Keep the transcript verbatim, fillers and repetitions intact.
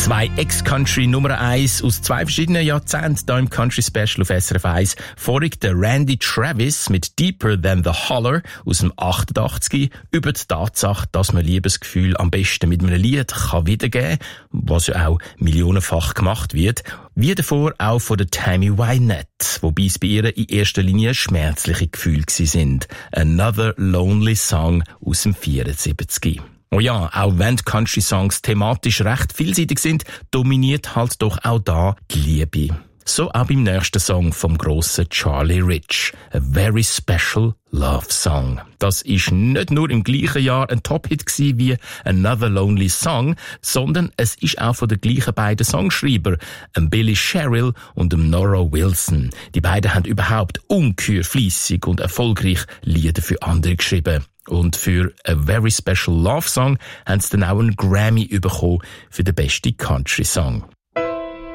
Zwei Ex-Country Nummer eins aus zwei verschiedenen Jahrzehnten hier im Country Special auf S R F eins. Vorig der Randy Travis mit Deeper Than the Holler aus dem achtundachtzig über die Tatsache, dass man Liebesgefühl am besten mit einem Lied kann wiedergeben kann, was ja auch millionenfach gemacht wird. Wie davor auch von der Tammy Wynette, wobei es bei ihr in erster Linie schmerzliche Gefühle sind. Another Lonely Song aus dem vierundsiebzig. Oh ja, auch wenn die Country-Songs thematisch recht vielseitig sind, dominiert halt doch auch da die Liebe. So auch beim nächsten Song vom grossen Charlie Rich. A Very Special Love Song. Das ist nicht nur im gleichen Jahr ein Top-Hit gewesen wie Another Lonely Song, sondern es ist auch von den gleichen beiden Songschreiber, dem Billy Sherrill und dem Nora Wilson. Die beiden haben überhaupt ungeheuer fleissig und erfolgreich Lieder für andere geschrieben. Und für A Very Special Love Song haben sie dann auch einen Grammy bekommen für den besten Country Song.